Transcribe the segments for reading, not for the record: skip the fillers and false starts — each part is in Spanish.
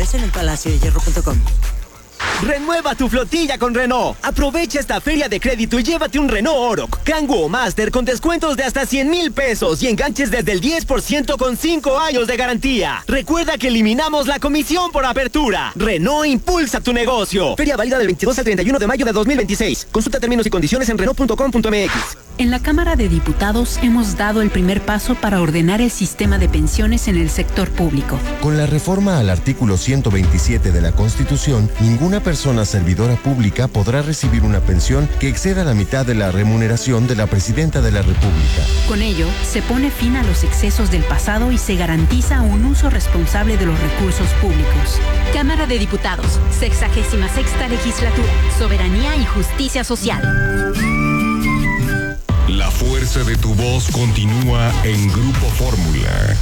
Condiciones en el palaciodehierro.com. Renueva tu flotilla con Renault. Aprovecha esta feria de crédito y llévate un Renault Oroch, Kangoo o Master con descuentos de hasta 100,000 pesos y enganches desde el 10% con 5 años de garantía. Recuerda que eliminamos la comisión por apertura. Renault impulsa tu negocio. Feria válida del 22 al 31 de mayo de 2026. Consulta términos y condiciones en Renault.com.mx. En la Cámara de Diputados hemos dado el primer paso para ordenar el sistema de pensiones en el sector público. Con la reforma al artículo 127 de la Constitución, ninguna persona servidora pública podrá recibir una pensión que exceda la mitad de la remuneración de la Presidenta de la República. Con ello, se pone fin a los excesos del pasado y se garantiza un uso responsable de los recursos públicos. Cámara de Diputados, 66ª Legislatura, Soberanía y Justicia Social. La fuerza de tu voz continúa en Grupo Fórmula.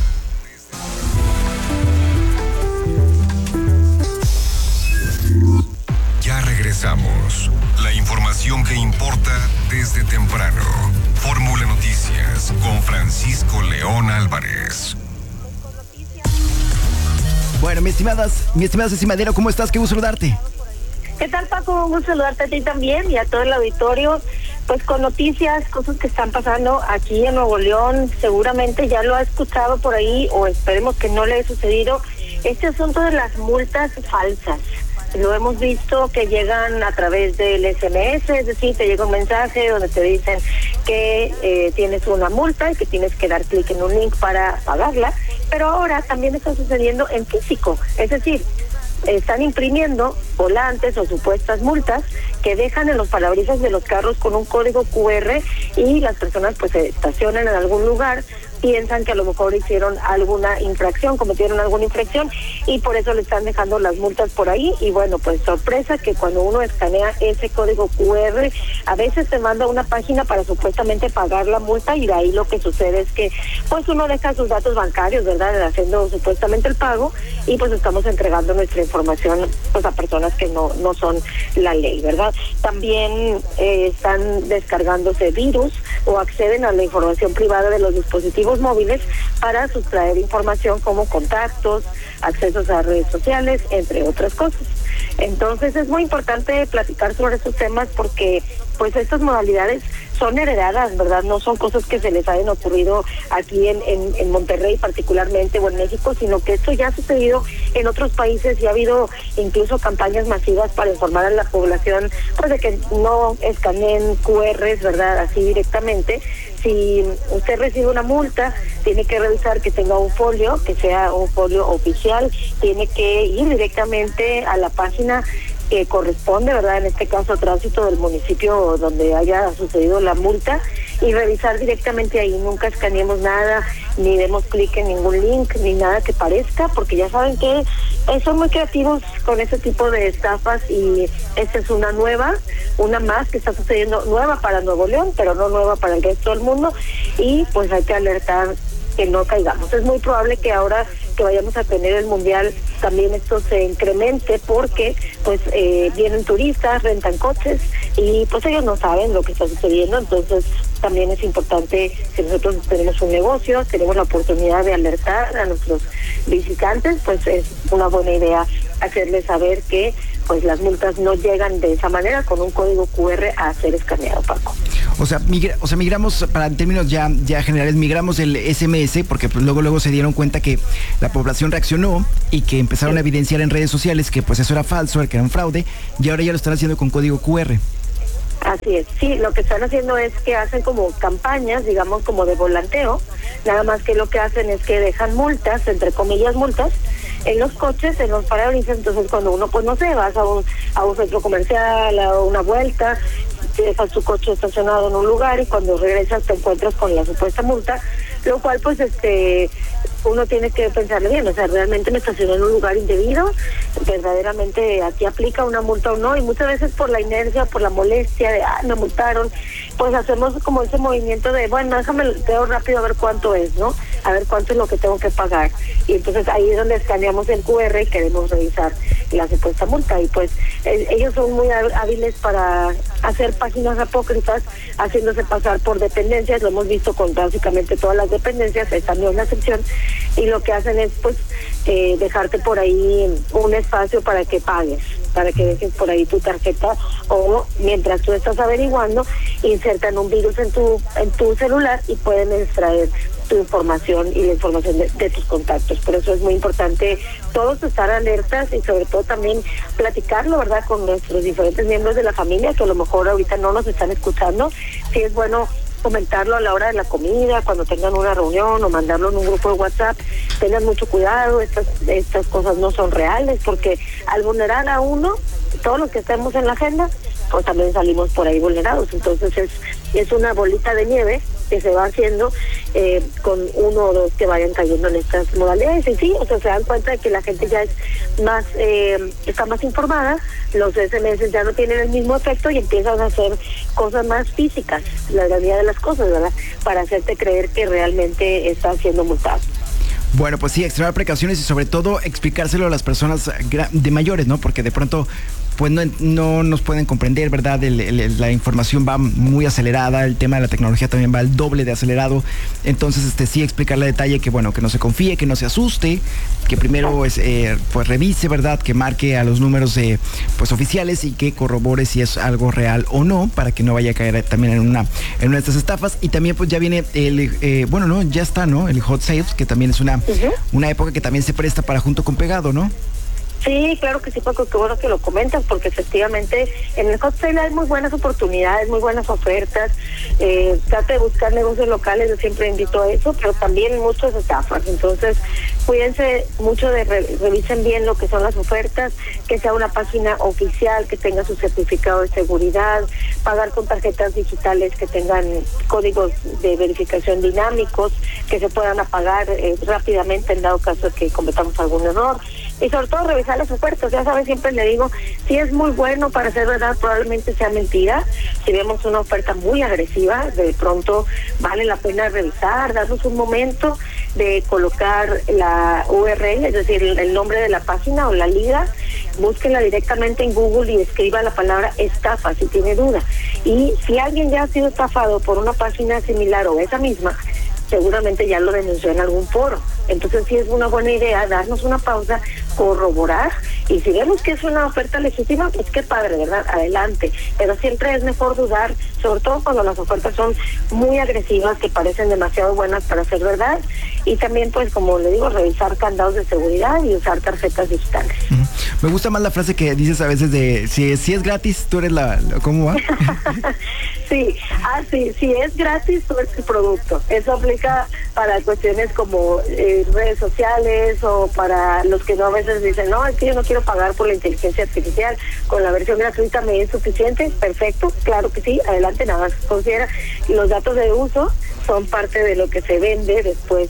Ya regresamos. La información que importa desde temprano. Fórmula Noticias con Francisco León Álvarez. Bueno, mi estimada Ceci Madero, ¿cómo estás? Qué gusto saludarte. ¿Qué tal, Paco? Un gusto saludarte a ti también y a todo el auditorio. Pues con noticias, cosas que están pasando aquí en Nuevo León. Seguramente ya lo ha escuchado por ahí, o esperemos que no le haya sucedido, este asunto de las multas falsas. Lo hemos visto que llegan a través del SMS, es decir, te llega un mensaje donde te dicen que tienes una multa y que tienes que dar clic en un link para pagarla, pero ahora también está sucediendo en físico, es decir, están imprimiendo volantes o supuestas multas que dejan en los parabrisas de los carros con un código QR y las personas pues se estacionan en algún lugar, piensan que a lo mejor hicieron alguna infracción, cometieron alguna infracción y por eso le están dejando las multas por ahí. Y bueno, pues sorpresa que cuando uno escanea ese código QR, a veces te manda una página para supuestamente pagar la multa y de ahí lo que sucede es que pues uno deja sus datos bancarios, ¿verdad?, haciendo supuestamente el pago y pues estamos entregando nuestra información pues a personas que no son la ley, ¿verdad? También están descargándose virus o acceden a la información privada de los dispositivos móviles para sustraer información como contactos, accesos a redes sociales, entre otras cosas. Entonces es muy importante platicar sobre estos temas porque pues estas modalidades son heredadas, ¿verdad? No son cosas que se les hayan ocurrido aquí en Monterrey particularmente o en México, sino que esto ya ha sucedido en otros países y ha habido incluso campañas masivas para informar a la población pues de que no escaneen QRs, ¿verdad?, así directamente. Si usted recibe una multa, tiene que revisar que tenga un folio, que sea un folio oficial, tiene que ir directamente a la página que corresponde, ¿verdad?, en este caso tránsito del municipio donde haya sucedido la multa y revisar directamente ahí. Nunca escaneemos nada, ni demos clic en ningún link, ni nada que parezca, porque ya saben que son muy creativos con ese tipo de estafas y esta es una más que está sucediendo, nueva para Nuevo León, pero no nueva para el resto del mundo y pues hay que alertar que no caigamos. Es muy probable que ahora que vayamos a tener el Mundial también esto se incremente porque pues vienen turistas, rentan coches y pues ellos no saben lo que está sucediendo, entonces también es importante, si nosotros tenemos un negocio, tenemos la oportunidad de alertar a nuestros visitantes, pues es una buena idea hacerles saber que pues las multas no llegan de esa manera con un código QR a ser escaneado, Paco. O sea, migramos, para en términos ya generales, migramos el SMS porque pues luego se dieron cuenta que la población reaccionó y que empezaron a evidenciar en redes sociales que pues eso era falso, que era un fraude, y ahora ya lo están haciendo con código QR. Así es, sí, lo que están haciendo es que hacen como campañas, digamos como de volanteo, nada más que lo que hacen es que dejan multas, entre comillas multas, en los coches, en los parabrisas. Entonces cuando uno pues no sé, vas a un centro comercial, a una vuelta, dejas tu coche estacionado en un lugar y cuando regresas te encuentras con la supuesta multa, lo cual pues uno tiene que pensarle bien, o sea, realmente me estacioné en un lugar indebido, verdaderamente aquí aplica una multa o no, y muchas veces por la inercia, por la molestia de, me multaron, pues hacemos como ese movimiento de, bueno, déjame veo rápido a ver cuánto es, ¿no? A ver cuánto es lo que tengo que pagar. Y entonces ahí es donde escaneamos el QR y queremos revisar la supuesta multa. Y pues ellos son muy hábiles para hacer páginas apócrifas, haciéndose pasar por dependencias, lo hemos visto con básicamente todas las dependencias, esta no es una excepción, y lo que hacen es pues dejarte por ahí un espacio para que pagues, para que dejes por ahí tu tarjeta, o mientras tú estás averiguando, insertan un virus en tu celular y pueden extraer tu información y la información de tus contactos. Por eso es muy importante todos estar alertas y sobre todo también platicarlo, ¿verdad?, con nuestros diferentes miembros de la familia que a lo mejor ahorita no nos están escuchando. Sí es bueno comentarlo a la hora de la comida, cuando tengan una reunión, o mandarlo en un grupo de WhatsApp. Tengan mucho cuidado, estas cosas no son reales, porque al vulnerar a uno, todos los que estemos en la agenda, pues también salimos por ahí vulnerados. Entonces es una bolita de nieve que se va haciendo con uno o dos que vayan cayendo en estas modalidades. Y sí, o sea, se dan cuenta de que la gente ya es más, está más informada, los SMS ya no tienen el mismo efecto y empiezan a hacer cosas más físicas, la realidad de las cosas, ¿verdad?, para hacerte creer que realmente están siendo multados. Bueno, pues sí, extremar precauciones y sobre todo explicárselo a las personas de mayores, ¿no? Porque de pronto pues no nos pueden comprender, ¿verdad? La información va muy acelerada, el tema de la tecnología también va al doble de acelerado. Entonces, sí explicarle a detalle que, bueno, que no se confíe, que no se asuste, que primero pues revise, ¿verdad? Que marque a los números pues oficiales y que corrobore si es algo real o no, para que no vaya a caer también en una de estas estafas. Y también pues ya viene ya está, ¿no? El hot sales, que también es una época que también se presta para junto con pegado, ¿no? Sí, claro que sí, Paco, qué bueno que lo comentas, porque efectivamente en el hot sale hay muy buenas oportunidades, muy buenas ofertas. Trate de buscar negocios locales, yo siempre invito a eso, pero también muchas estafas. Entonces, cuídense mucho revisen bien lo que son las ofertas, que sea una página oficial, que tenga su certificado de seguridad, pagar con tarjetas digitales que tengan códigos de verificación dinámicos, que se puedan apagar rápidamente en dado caso que cometamos algún error. Y sobre todo revisar las ofertas. Ya sabes, siempre le digo, si es muy bueno para ser verdad, probablemente sea mentira. Si vemos una oferta muy agresiva, de pronto vale la pena revisar, darnos un momento de colocar la URL, es decir, el nombre de la página o la liga, búsquenla directamente en Google y escriba la palabra estafa si tiene duda. Y si alguien ya ha sido estafado por una página similar o esa misma, seguramente ya lo denunció en algún foro. Entonces sí es una buena idea darnos una pausa, corroborar, y si vemos que es una oferta legítima, pues qué padre, ¿verdad? Adelante. Pero siempre es mejor dudar, sobre todo cuando las ofertas son muy agresivas, que parecen demasiado buenas para ser verdad. Y también, pues, como le digo, revisar candados de seguridad y usar tarjetas digitales. Me gusta más la frase que dices a veces de, si es gratis, tú eres ¿cómo va? Sí, si es gratis, tú eres el producto. Eso aplica para cuestiones como redes sociales, o para los que no a veces dicen, no, es que yo no quiero pagar por la inteligencia artificial, con la versión gratuita me es suficiente. Perfecto, claro que sí, adelante, nada más considera los datos de uso son parte de lo que se vende después,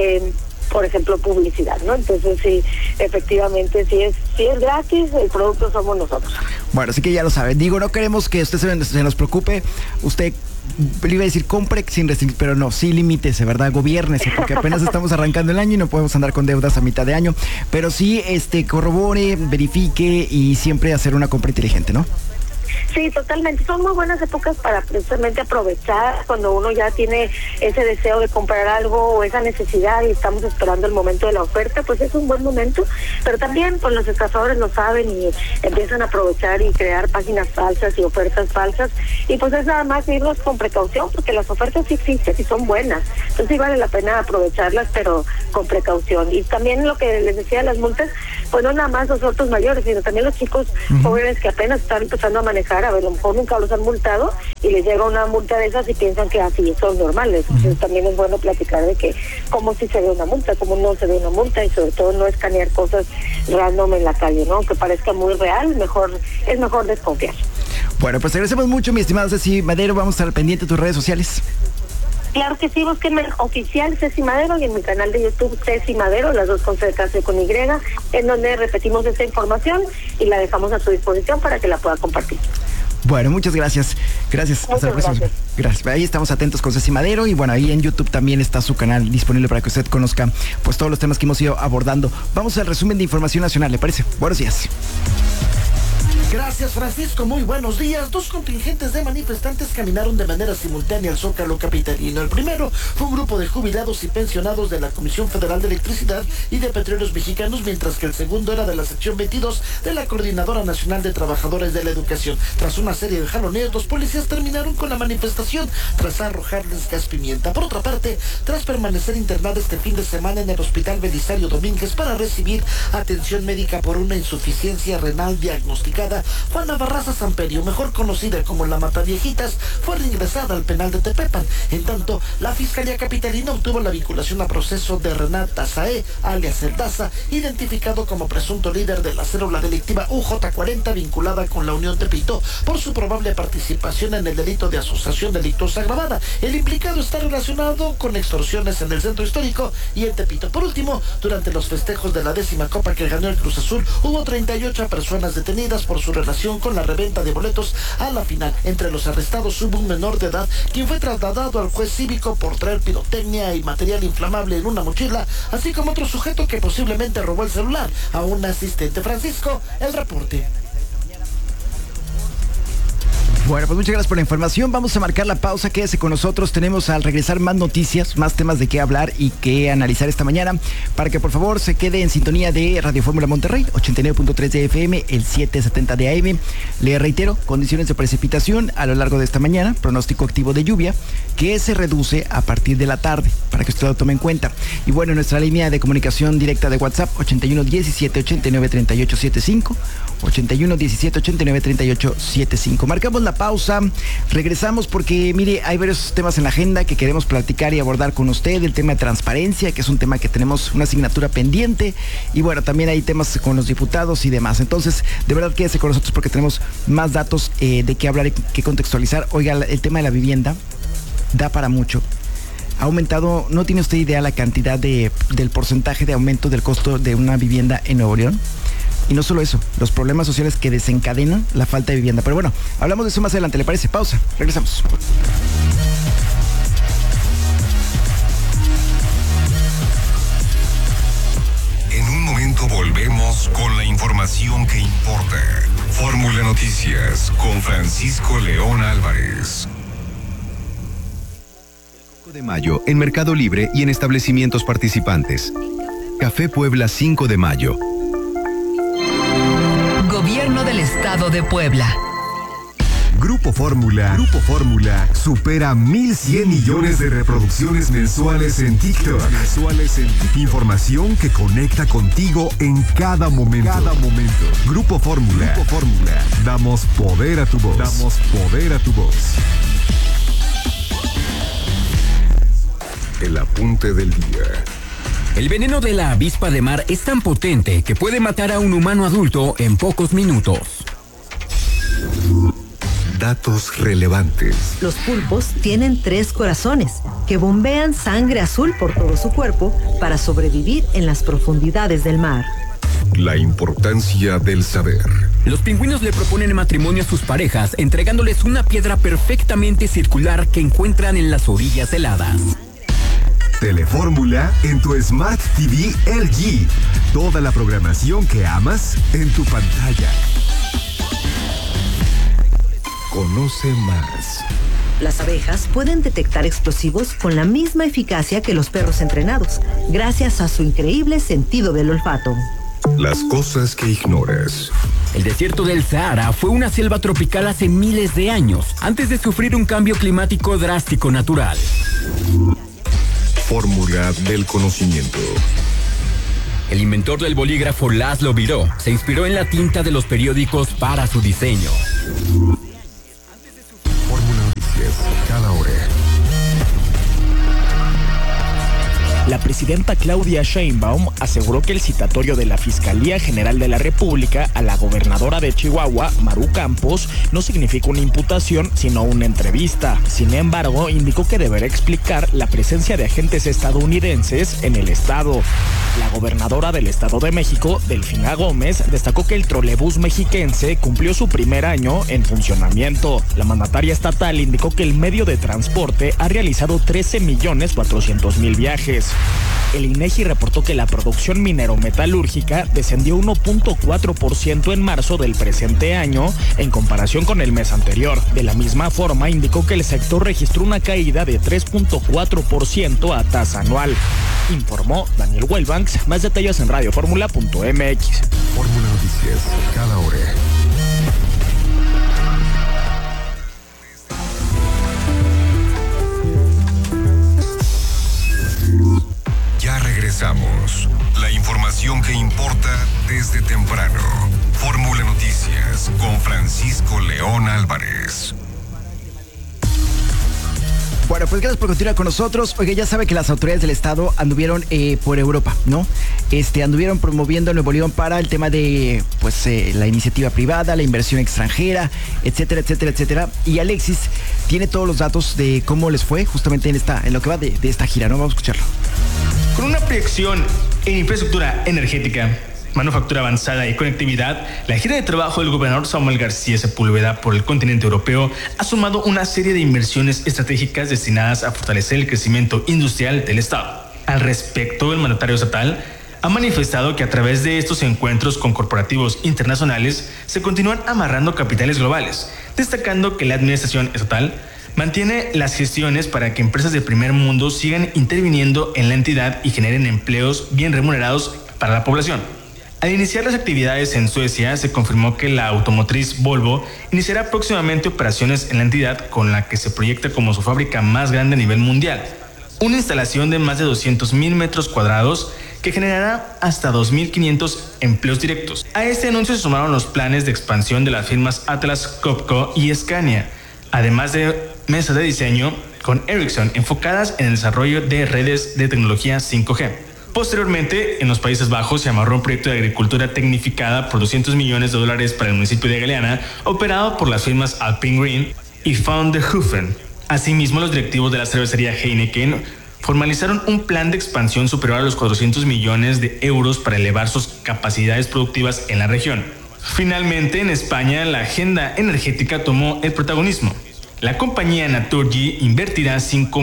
por ejemplo, publicidad, ¿no? Entonces sí, efectivamente, si es gratis, el producto somos nosotros. Bueno, así que ya lo saben. Digo, no queremos que usted se nos preocupe. Usted le iba a decir compre sin restringir, pero no, sí limítese, ¿verdad? Gobiérnese, porque apenas estamos arrancando el año y no podemos andar con deudas a mitad de año. Pero sí, corrobore, verifique y siempre hacer una compra inteligente, ¿no? Sí, totalmente. Son muy buenas épocas para precisamente aprovechar cuando uno ya tiene ese deseo de comprar algo o esa necesidad y estamos esperando el momento de la oferta, pues es un buen momento. Pero también pues los estafadores lo saben y empiezan a aprovechar y crear páginas falsas y ofertas falsas, y pues es nada más irnos con precaución, porque las ofertas sí existen y son buenas. Entonces sí vale la pena aprovecharlas, pero con precaución. Y también lo que les decía, las multas, pues no nada más los adultos mayores, sino también los chicos jóvenes que apenas están empezando a manejar. A ver, a lo mejor nunca los han multado y les llega una multa de esas y piensan que así son normales. Entonces también es bueno platicar de que cómo sí se ve una multa, cómo no se ve una multa, y sobre todo no escanear cosas random en la calle, ¿no? Que parezca muy real, es mejor desconfiar. Bueno, pues agradecemos mucho, mi estimada Ceci Madero. Vamos a estar al pendiente de tus redes sociales. Claro que sí, búsquenme oficial Ceci Madero y en mi canal de YouTube Ceci Madero, las dos con C con Y, en donde repetimos esta información y la dejamos a su disposición para que la pueda compartir. Bueno, muchas gracias. Gracias. Hasta la próxima. Gracias. Ahí estamos atentos con Ceci Madero, y bueno, ahí en YouTube también está su canal disponible para que usted conozca pues todos los temas que hemos ido abordando. Vamos al resumen de información nacional, ¿le parece? Buenos días. Gracias, Francisco. Muy buenos días. Dos contingentes de manifestantes caminaron de manera simultánea al Zócalo capitalino. El primero fue un grupo de jubilados y pensionados de la Comisión Federal de Electricidad y de Petróleos Mexicanos, mientras que el segundo era de la sección 22 de la Coordinadora Nacional de Trabajadores de la Educación. Tras una serie de jaloneos, los policías terminaron con la manifestación tras arrojarles gas pimienta. Por otra parte, tras permanecer internada este fin de semana en el Hospital Belisario Domínguez para recibir atención médica por una insuficiencia renal diagnosticada, Juana Barraza Samperio, mejor conocida como la Mataviejitas, fue reingresada al penal de Tepepan. En tanto, la Fiscalía Capitalina obtuvo la vinculación a proceso de Renata Saé, alias El Daza, identificado como presunto líder de la célula delictiva UJ40 vinculada con la Unión Tepito por su probable participación en el delito de asociación delictuosa agravada. El implicado está relacionado con extorsiones en el centro histórico y en Tepito. Por último, durante los festejos de la 10ª Copa que ganó el Cruz Azul, hubo 38 personas detenidas por su relación con la reventa de boletos a la final. Entre los arrestados hubo un menor de edad, quien fue trasladado al juez cívico por traer pirotecnia y material inflamable en una mochila, así como otro sujeto que posiblemente robó el celular a un asistente. Francisco, el reporte. Bueno, pues muchas gracias por la información. Vamos a marcar la pausa. Quédese con nosotros. Tenemos al regresar más noticias, más temas de qué hablar y qué analizar esta mañana. Para que por favor se quede en sintonía de Radio Fórmula Monterrey, 89.3 de FM, el 770 de AM. Le reitero, condiciones de precipitación a lo largo de esta mañana. Pronóstico activo de lluvia que se reduce a partir de la tarde, para que usted lo tome en cuenta. Y bueno, nuestra línea de comunicación directa de WhatsApp, 81 17 89 38 75. 81 17 89 38 75. Marcamos la pausa, regresamos porque mire, hay varios temas en la agenda que queremos platicar y abordar con usted. El tema de transparencia, que es un tema que tenemos una asignatura pendiente, y bueno, también hay temas con los diputados y demás. Entonces, de verdad quédese con nosotros porque tenemos más datos de qué hablar y qué contextualizar. Oiga, el tema de la vivienda da para mucho. Ha aumentado, ¿no tiene usted idea la cantidad del porcentaje de aumento del costo de una vivienda en Nuevo León? Y no solo eso, los problemas sociales que desencadenan la falta de vivienda. Pero bueno, hablamos de eso más adelante, ¿le parece? Pausa, regresamos. En un momento volvemos con la información que importa. Fórmula Noticias con Francisco León Álvarez. De mayo en Mercado Libre y en establecimientos participantes. Café Puebla 5 de mayo. Gobierno del Estado de Puebla. Grupo Fórmula supera 1,100 millones de reproducciones mensuales en TikTok. Información que conecta contigo en cada momento. Grupo Fórmula. Damos poder a tu voz. El apunte del día. El veneno de la avispa de mar es tan potente que puede matar a un humano adulto en pocos minutos. Datos relevantes. Los pulpos tienen 3 corazones que bombean sangre azul por todo su cuerpo para sobrevivir en las profundidades del mar. La importancia del saber. Los pingüinos le proponen matrimonio a sus parejas entregándoles una piedra perfectamente circular que encuentran en las orillas heladas. Telefórmula en tu Smart TV LG. Toda la programación que amas en tu pantalla. Conoce más. Las abejas pueden detectar explosivos con la misma eficacia que los perros entrenados, gracias a su increíble sentido del olfato. Las cosas que ignoras. El desierto del Sahara fue una selva tropical hace miles de años, antes de sufrir un cambio climático drástico natural. Fórmula del conocimiento. El inventor del bolígrafo Laszlo Biró se inspiró en la tinta de los periódicos para su diseño. Fórmula Noticias, cada hora. La presidenta Claudia Sheinbaum aseguró que el citatorio de la Fiscalía General de la República a la gobernadora de Chihuahua, Maru Campos, no significa una imputación, sino una entrevista. Sin embargo, indicó que deberá explicar la presencia de agentes estadounidenses en el estado. La gobernadora del Estado de México, Delfina Gómez, destacó que el trolebús mexiquense cumplió su primer año en funcionamiento. La mandataria estatal indicó que el medio de transporte ha realizado 13.400.000 viajes. El INEGI reportó que la producción minero-metalúrgica descendió 1.4% en marzo del presente año en comparación con el mes anterior. De la misma forma, indicó que el sector registró una caída de 3.4% a tasa anual. Informó Daniel Wellbanks. Más detalles en radioformula.mx. Fórmula Noticias, cada hora. Ya regresamos. La información que importa desde temprano. Fórmula Noticias con Francisco León Álvarez. Bueno, pues gracias por continuar con nosotros. Oiga, ya sabe que las autoridades del estado anduvieron por Europa, ¿no? Anduvieron promoviendo Nuevo León para el tema de, pues, la iniciativa privada, la inversión extranjera, etcétera, etcétera, etcétera. Y Alexis tiene todos los datos de cómo les fue justamente en lo que va de esta gira, ¿no? Vamos a escucharlo. Con una proyección en infraestructura energética, manufactura avanzada y conectividad, la gira de trabajo del gobernador Samuel García Sepúlveda por el continente europeo ha sumado una serie de inversiones estratégicas destinadas a fortalecer el crecimiento industrial del estado. Al respecto, el mandatario estatal ha manifestado que a través de estos encuentros con corporativos internacionales se continúan amarrando capitales globales, destacando que la administración estatal mantiene las gestiones para que empresas de primer mundo sigan interviniendo en la entidad y generen empleos bien remunerados para la población. Al iniciar las actividades en Suecia, se confirmó que la automotriz Volvo iniciará próximamente operaciones en la entidad, con la que se proyecta como su fábrica más grande a nivel mundial. Una instalación de más de 200,000 metros cuadrados que generará hasta 2.500 empleos directos. A este anuncio se sumaron los planes de expansión de las firmas Atlas Copco y Scania, además de mesas de diseño con Ericsson enfocadas en el desarrollo de redes de tecnología 5G. Posteriormente, en los Países Bajos se amarró un proyecto de agricultura tecnificada por $200 millones para el municipio de Galeana, operado por las firmas Alpine Green y Van de Hoeven. Asimismo, los directivos de la cervecería Heineken formalizaron un plan de expansión superior a los 400 millones de euros para elevar sus capacidades productivas en la región. Finalmente, en España, la agenda energética tomó el protagonismo. La compañía Naturgy invertirá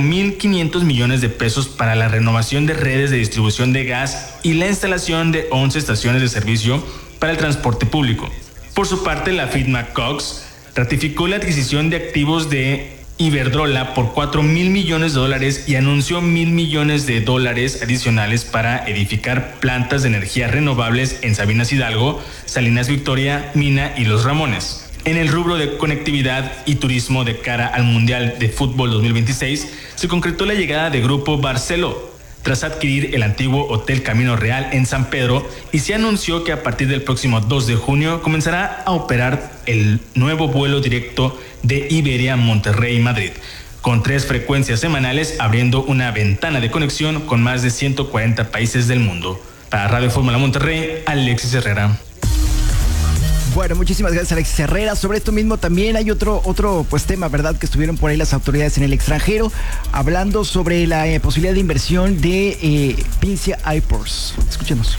5.500 millones de pesos para la renovación de redes de distribución de gas y la instalación de 11 estaciones de servicio para el transporte público. Por su parte, la firma Cox ratificó la adquisición de activos de Iberdrola por $4.000 millones y anunció $1.000 millones adicionales para edificar plantas de energía renovables en Sabinas Hidalgo, Salinas Victoria, Mina y Los Ramones. En el rubro de conectividad y turismo de cara al Mundial de Fútbol 2026, se concretó la llegada de Grupo Barceló, tras adquirir el antiguo Hotel Camino Real en San Pedro, y se anunció que a partir del próximo 2 de junio comenzará a operar el nuevo vuelo directo de Iberia Monterrey-Madrid, con 3 frecuencias semanales, abriendo una ventana de conexión con más de 140 países del mundo. Para Radio Fórmula Monterrey, Alexis Herrera. Bueno, muchísimas gracias, Alexis Herrera. Sobre esto mismo también hay otro pues tema, ¿verdad? Que estuvieron por ahí las autoridades en el extranjero hablando sobre la posibilidad de inversión de Pincia Airports. Escuchemos.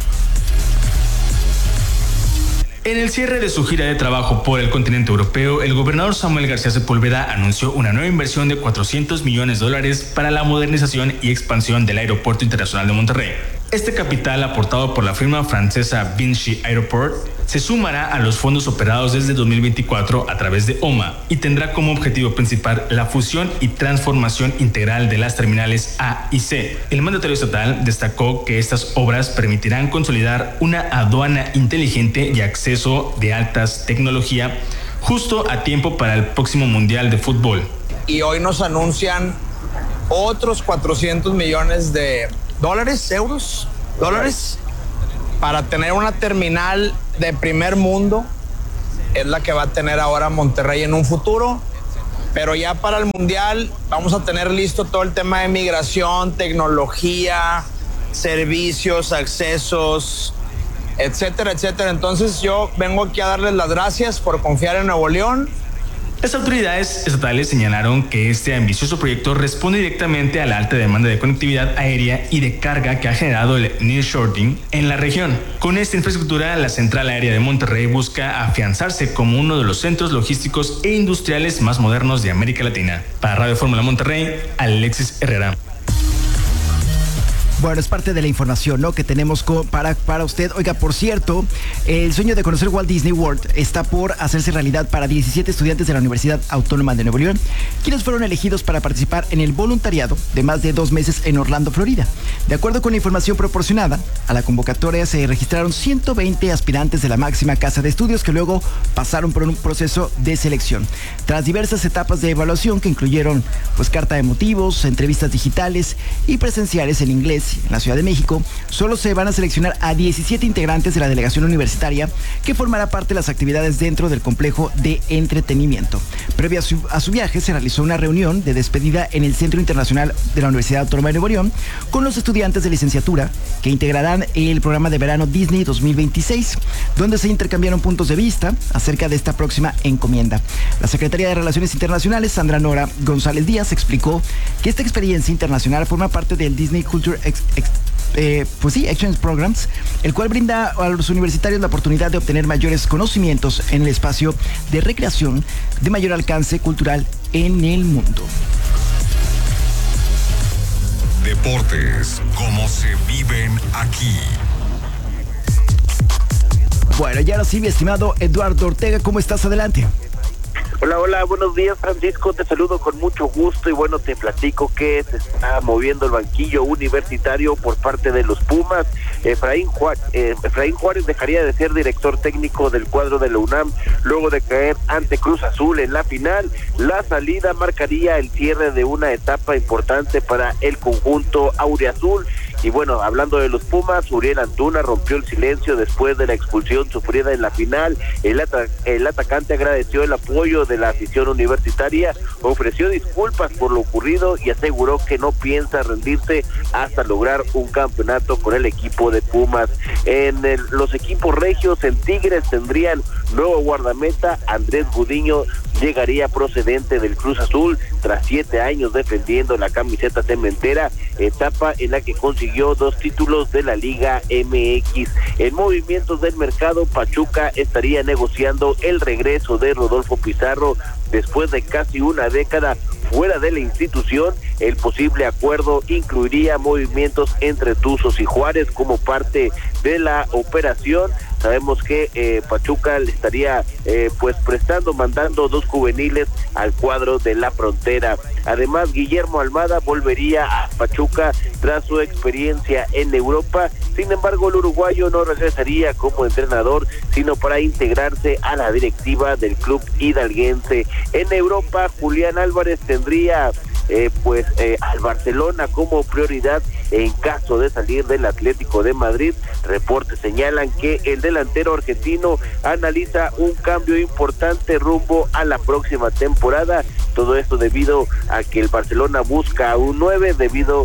En el cierre de su gira de trabajo por el continente europeo, el gobernador Samuel García Sepúlveda anunció una nueva inversión de $400 millones para la modernización y expansión del Aeropuerto Internacional de Monterrey. Este capital, aportado por la firma francesa Vinci Airport, se sumará a los fondos operados desde 2024 a través de OMA y tendrá como objetivo principal la fusión y transformación integral de las terminales A y C. El mandatario estatal destacó que estas obras permitirán consolidar una aduana inteligente y acceso de altas tecnología justo a tiempo para el próximo Mundial de Fútbol. Y hoy nos anuncian otros 400 millones de euros, para tener una terminal de primer mundo. Es la que va a tener ahora Monterrey en un futuro, pero ya para el Mundial vamos a tener listo todo el tema de migración, tecnología, servicios, accesos, etcétera, etcétera. Entonces yo vengo aquí a darles las gracias por confiar en Nuevo León. Las autoridades estatales señalaron que este ambicioso proyecto responde directamente a la alta demanda de conectividad aérea y de carga que ha generado el nearshoring en la región. Con esta infraestructura, la Central Aérea de Monterrey busca afianzarse como uno de los centros logísticos e industriales más modernos de América Latina. Para Radio Fórmula Monterrey, Alexis Herrera. Bueno, es parte de la información, ¿no?, que tenemos para usted. Oiga, por cierto, el sueño de conocer Walt Disney World está por hacerse realidad para 17 estudiantes de la Universidad Autónoma de Nuevo León, quienes fueron elegidos para participar en el voluntariado de más de 2 meses en Orlando, Florida. De acuerdo con la información proporcionada, a la convocatoria se registraron 120 aspirantes de la máxima casa de estudios que luego pasaron por un proceso de selección. Tras diversas etapas de evaluación que incluyeron carta de motivos, entrevistas digitales y presenciales en inglés en la Ciudad de México, solo se van a seleccionar a 17 integrantes de la delegación universitaria que formará parte de las actividades dentro del complejo de entretenimiento. Previo a su viaje se realizó una reunión de despedida en el Centro Internacional de la Universidad Autónoma de Nuevo León con los estudiantes de licenciatura que integrarán el programa de verano Disney 2026, donde se intercambiaron puntos de vista acerca de esta próxima encomienda. La secretaria de Relaciones Internacionales, Sandra Nora González Díaz, explicó que esta experiencia internacional forma parte del Disney Culture Exchange Programs, el cual brinda a los universitarios la oportunidad de obtener mayores conocimientos en el espacio de recreación de mayor alcance cultural en el mundo. Deportes, como se viven aquí. Bueno, y ahora sí, mi estimado Eduardo Ortega, ¿cómo estás? Adelante. Hola, buenos días, Francisco, te saludo con mucho gusto y bueno, te platico que se está moviendo el banquillo universitario por parte de los Pumas. Efraín Juárez dejaría de ser director técnico del cuadro de la UNAM luego de caer ante Cruz Azul en la final. La salida marcaría el cierre de una etapa importante para el conjunto auriazul. Y bueno, hablando de los Pumas, Uriel Antuna rompió el silencio después de la expulsión sufrida en la final. El atacante agradeció el apoyo de la afición universitaria, ofreció disculpas por lo ocurrido y aseguró que no piensa rendirse hasta lograr un campeonato con el equipo de Pumas. Los equipos regios, en Tigres tendrían nuevo guardameta. Andrés Gudiño llegaría procedente del Cruz Azul tras 7 años defendiendo la camiseta cementera, etapa en la que consiguió 2 títulos de la Liga MX. En movimientos del mercado, Pachuca estaría negociando el regreso de Rodolfo Pizarro después de casi una década fuera de la institución. El posible acuerdo incluiría movimientos entre Tuzos y Juárez como parte de la operación. Sabemos que Pachuca le estaría mandando 2 juveniles al cuadro de la Frontera. Además, Guillermo Almada volvería a Pachuca tras su experiencia en Europa. Sin embargo, el uruguayo no regresaría como entrenador, sino para integrarse a la directiva del club hidalguense. En Europa, Julián Álvarez tendría al Barcelona como prioridad en caso de salir del Atlético de Madrid. Reportes señalan que el delantero argentino analiza un cambio importante rumbo a la próxima temporada. Todo esto debido a que el Barcelona busca un 9, debido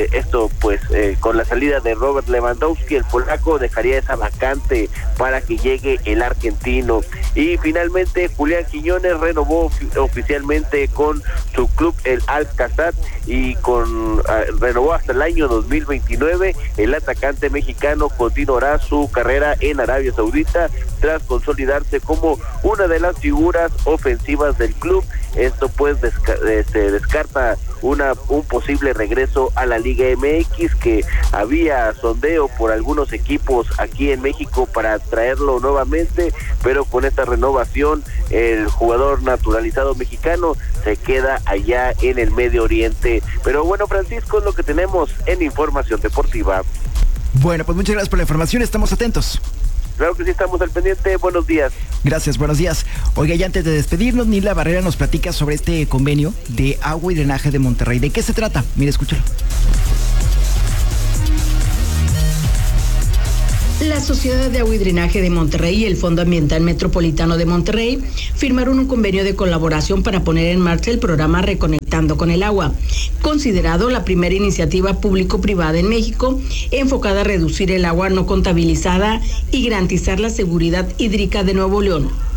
con la salida de Robert Lewandowski, el polaco dejaría esa vacante para que llegue el argentino. Y finalmente Julián Quiñones renovó oficialmente con su club, el Al-Qassad, y renovó hasta el año 2029. El atacante mexicano continuará su carrera en Arabia Saudita tras consolidarse como una de las figuras ofensivas del club. Esto descarta un posible regreso a la Liga MX, que había sondeo por algunos equipos aquí en México para traerlo nuevamente, pero con esta renovación el jugador naturalizado mexicano se queda allá en el Medio Oriente. Pero bueno, Francisco, es lo que tenemos en Información Deportiva. Bueno, pues muchas gracias por la información, estamos atentos. Claro que sí, estamos al pendiente. Buenos días. Gracias, buenos días. Oiga, y antes de despedirnos, Nila Barrera nos platica sobre este convenio de agua y drenaje de Monterrey. ¿De qué se trata? Mire, escúchalo. La Sociedad de Agua y Drenaje de Monterrey y el Fondo Ambiental Metropolitano de Monterrey firmaron un convenio de colaboración para poner en marcha el programa Reconectando con el Agua, considerado la primera iniciativa público-privada en México enfocada a reducir el agua no contabilizada y garantizar la seguridad hídrica de Nuevo León.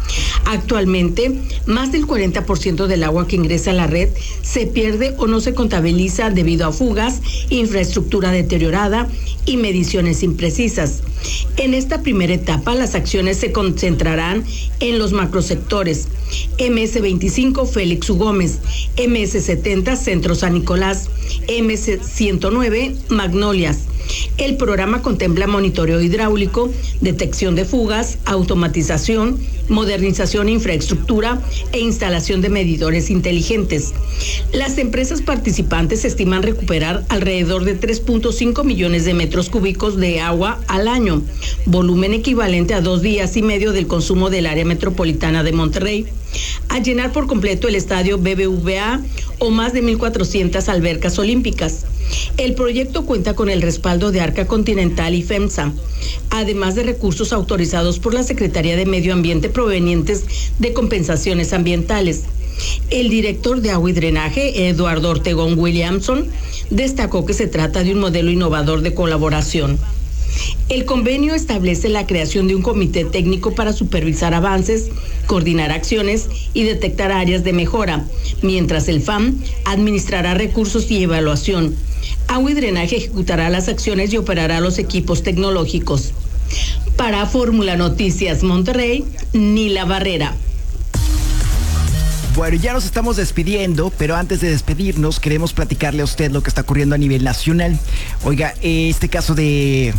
Actualmente, más del 40% del agua que ingresa a la red se pierde o no se contabiliza debido a fugas, infraestructura deteriorada y mediciones imprecisas. En esta primera etapa, las acciones se concentrarán en los macrosectores: MS25 Félix U. Gómez, MS70 Centro San Nicolás, MS109 Magnolias. El programa contempla monitoreo hidráulico, detección de fugas, automatización, modernización de infraestructura e instalación de medidores inteligentes. Las empresas participantes estiman recuperar alrededor de 3.5 millones de metros cúbicos de agua al año, volumen equivalente a 2 días y medio del consumo del área metropolitana de Monterrey. A llenar por completo el estadio BBVA o más de 1.400 albercas olímpicas. El proyecto cuenta con el respaldo de Arca Continental y FEMSA, además de recursos autorizados por la Secretaría de Medio Ambiente provenientes de compensaciones ambientales. El director de Agua y Drenaje, Eduardo Ortegón Williamson, destacó que se trata de un modelo innovador de colaboración. El convenio establece la creación de un comité técnico para supervisar avances, coordinar acciones y detectar áreas de mejora, mientras el FAM administrará recursos y evaluación. Agua y Drenaje ejecutará las acciones y operará los equipos tecnológicos. Para Fórmula Noticias Monterrey, Nila Barrera. Bueno, ya nos estamos despidiendo, pero antes de despedirnos queremos platicarle a usted lo que está ocurriendo a nivel nacional. Oiga, este caso del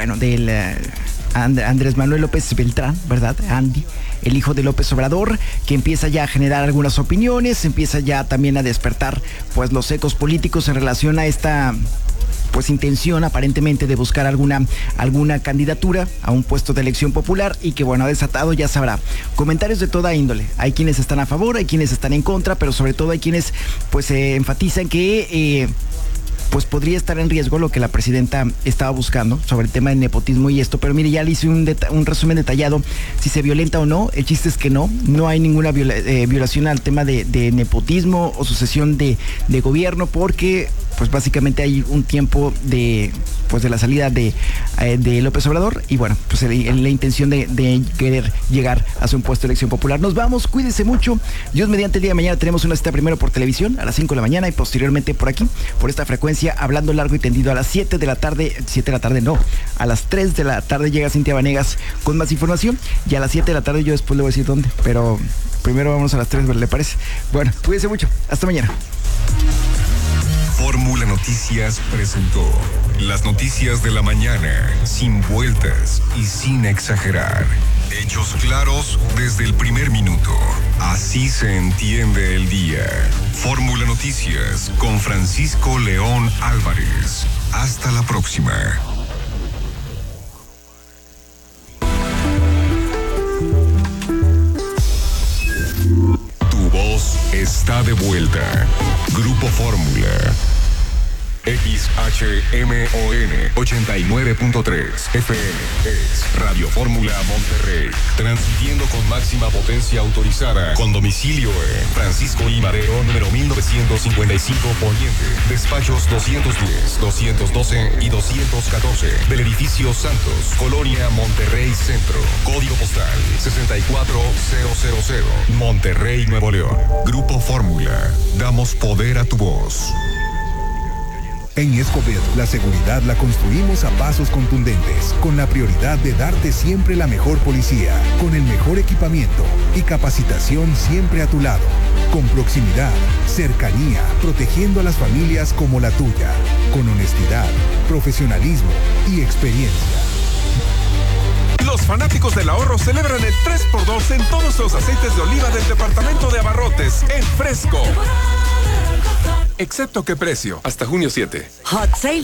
Andrés Manuel López Beltrán, ¿verdad? Andy, el hijo de López Obrador, que empieza ya a generar algunas opiniones, empieza ya también a despertar pues los ecos políticos en relación a esta pues intención aparentemente de buscar alguna candidatura a un puesto de elección popular, y que bueno, ha desatado, ya sabrá, comentarios de toda índole. Hay quienes están a favor, hay quienes están en contra, pero sobre todo hay quienes pues enfatizan que pues podría estar en riesgo lo que la presidenta estaba buscando sobre el tema del nepotismo y esto. Pero mire, ya le hice un resumen detallado si se violenta o no. El chiste es que no hay ninguna violación al tema de nepotismo o sucesión de gobierno, porque pues básicamente hay un tiempo de la salida de López Obrador y bueno, pues la intención de querer llegar a su puesto de elección popular. Nos vamos, cuídense mucho. Dios mediante, el día de mañana tenemos una cita primero por televisión a las 5 de la mañana y posteriormente por aquí, por esta frecuencia, hablando largo y tendido a las 7 de la tarde no, a las 3 de la tarde llega Cintia Vanegas con más información y a las 7 de la tarde yo después le voy a decir dónde, pero primero vamos a las 3, ¿le parece? Bueno, cuídense mucho, hasta mañana. Fórmula Noticias presentó las noticias de la mañana, sin vueltas y sin exagerar. Hechos claros desde el primer minuto. Así se entiende el día. Fórmula Noticias con Francisco León Álvarez. Hasta la próxima. Tu voz está de vuelta. Grupo Fórmula. XHMON 89.3 FM es Radio Fórmula Monterrey, transmitiendo con máxima potencia autorizada, con domicilio en Francisco I. Madero, número 1955 Poniente, despachos 210, 212 y 214 del edificio Santos, Colonia Monterrey Centro, código postal 64000, Monterrey, Nuevo León. Grupo Fórmula, damos poder a tu voz. En Escobedo, la seguridad la construimos a pasos contundentes, con la prioridad de darte siempre la mejor policía, con el mejor equipamiento y capacitación siempre a tu lado, con proximidad, cercanía, protegiendo a las familias como la tuya, con honestidad, profesionalismo y experiencia. Los fanáticos del ahorro celebran el 3x2 en todos los aceites de oliva del departamento de abarrotes en Fresco. Excepto qué precio, hasta junio 7. Hot Sale